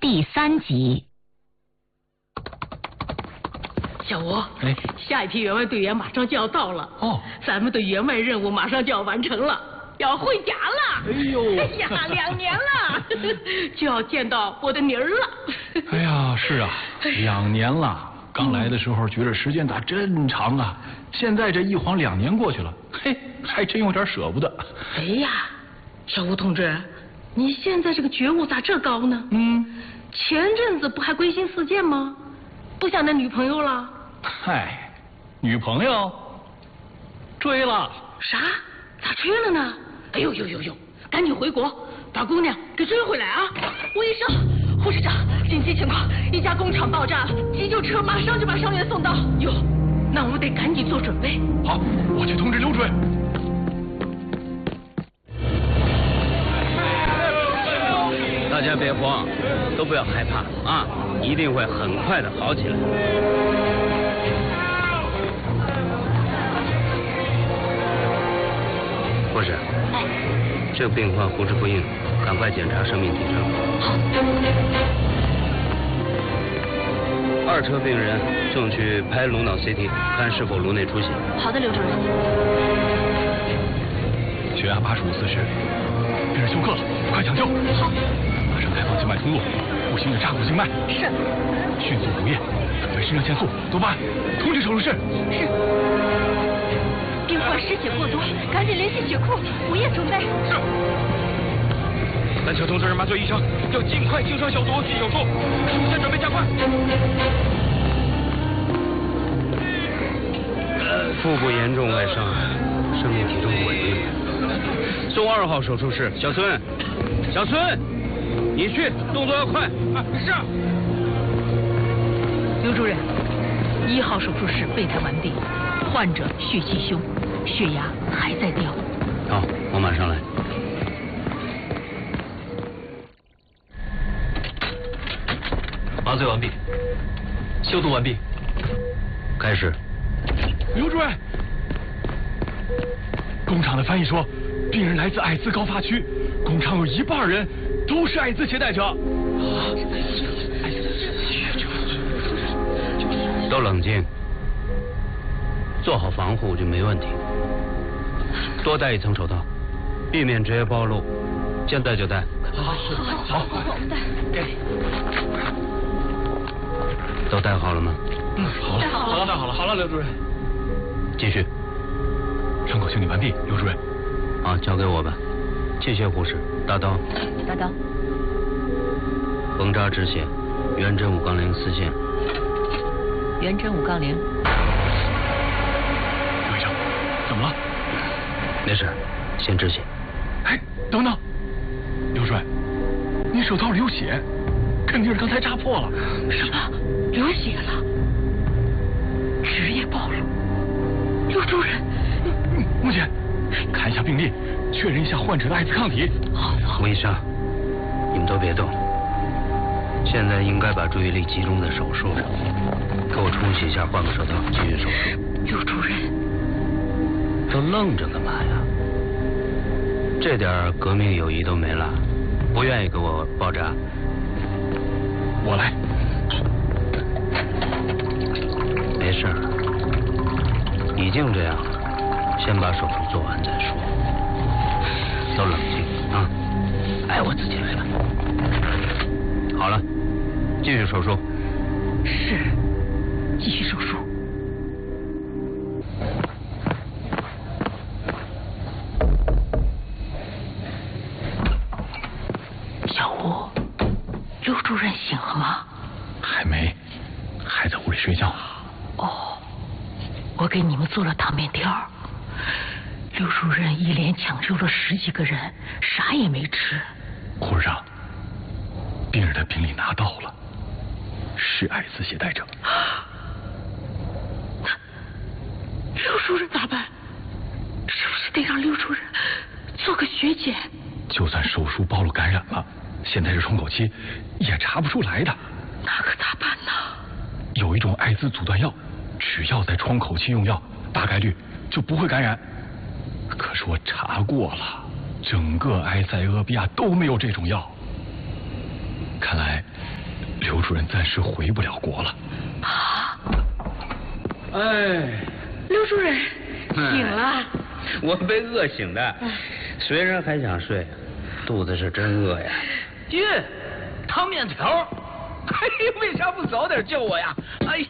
第3集。 小吴，下一批员外队员马上就要到了哦，咱们的员外任务马上就要完成了，要回家了。 哎呦， 哎呀，2年了，就要见到我的妮儿了。 哎呀，是啊，2年了。刚来的时候觉得时间咋真长啊，现在这一晃2年过去了，嘿，还真有点舍不得。 哎呀，小吴同志，你现在这个觉悟咋这高呢？前阵子不还归心似箭吗？不想那女朋友了？ 嗨，女朋友追了。 啥？咋追了呢？哎呦，赶紧回国，把姑娘给追回来啊！吴医生，护士长，紧急情况，一家工厂爆炸了，急救车马上就把伤员送到。哟，那我们得赶紧做准备。 好，我去通知刘主任。 大家别慌，都不要害怕啊，一定会很快的好起来。护士，这个病患呼之不应，赶快检查生命体征。 好。 2车病人正去拍颅脑 CT， 看是否颅内出血。 好的，刘主任。 血压85/40，病人休克了，快抢救！ 好。 马上开放静脉通路，不行就插骨静脉。 是。 迅速输液，准备肾上腺素，多巴胺，通知手术室。 是。病患失血过多，赶紧联系血库，补液准备。 是。 3车通知麻醉医生，要尽快清伤消毒进手术，术前准备加快。 腹部严重外伤，生命体征不稳定，送2号手术室。小孙，你去，动作要快。 是。 刘主任，1号手术室备胎完毕，患者血气胸，血压还在掉。 好，我马上来。 麻醉完毕，消毒完毕， 开始。 刘主任，工厂的翻译说，病人来自艾滋高发区，工厂有1半人都是艾滋携带者。 都冷静，做好防护就没问题。多戴1层手套，避免职业暴露。现在就戴。 好， 我们戴。 都戴好了吗？ 好了，刘主任。 继续。 伤口清理完毕，刘主任。 好，交给我吧。谢谢护士。大刀。缝扎止血，圆针5-0，4线。 圆针5-0。 刘医生，怎么了？ 没事，先止血。 哎，等等，刘主任，你手套里有血，肯定是刚才扎破了。 什么？流血了？职业暴露？刘主任， 木姐，看一下病历，确认一下患者的艾滋抗体。 好。 吴医生，你们都别动，现在应该把注意力集中在手术上。给我冲洗一下，换个手套，继续手术。 刘主任， 都愣着干嘛呀？这点革命友谊都没了，不愿意给我包扎？ 我来。 没事，已经这样了，先把手术做完再说。都冷静啊，爱我自己来了。好了，继续手术。 是，继续手术。小吴，刘主任醒了吗？ 还没，还在屋里睡觉。 哦，我给你们做了糖面条。刘主任一连抢救了10几个人，啥也没吃。 护士长，病人的病历拿到了，是艾滋携带者。 那刘主任咋办？是不是得让刘主任做个血检？ 就算手术暴露感染了，现在是窗口期，也查不出来的。 那可咋办呢？ 有一种艾滋阻断药，只要在窗口期用药，大概率就不会感染。可是我查过了，整个埃塞俄比亚都没有这种药。 看来刘主任暂时回不了国了。 啊， 哎， 刘主任醒了。 我被饿醒的，虽然还想睡，肚子是真饿呀。 爹，汤面条，嘿，为啥不早点叫我呀？哎，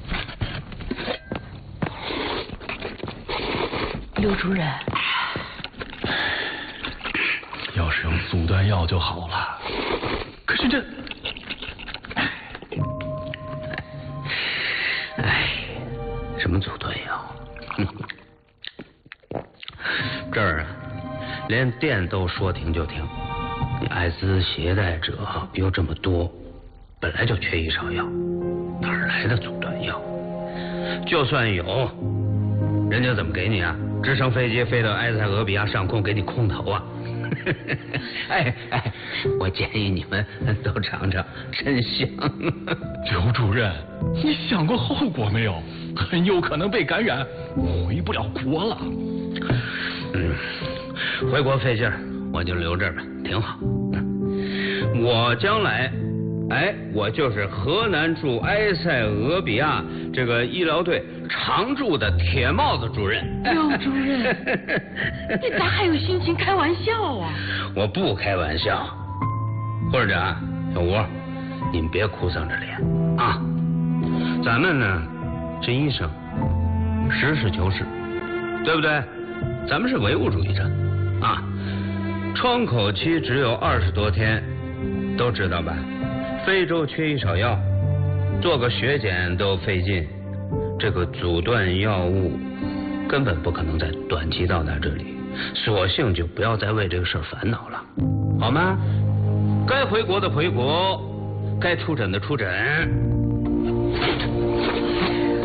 刘主任， 要是用阻断药就好了，可是这…… 哎，什么阻断药？这儿啊，连电都说停就停。你艾滋携带者又这么多，本来就缺医少药，哪儿来的阻断药？就算有，人家怎么给你啊？直升飞机飞到埃塞俄比亚上空给你空投啊？哎，我建议你们都尝尝，真香。 刘主任，你想过后果没有？很有可能被感染，回不了国了。 回国费劲儿，我就留这儿吧，挺好。我将来，我就是河南驻埃塞俄比亚这个医疗队常驻的铁帽子主任。 刘主任，你咋还有心情开玩笑啊？ 我不开玩笑。或者小吴，你们别哭丧着脸啊！咱们呢是医生，实事求是，对不对？咱们是唯物主义者啊！窗口期只有20多天，都知道吧？非洲缺医少药，做个血检都费劲，这个阻断药物根本不可能在短期到达这里，索性就不要再为这个事儿烦恼了，好吗？该回国的回国，该出诊的出诊。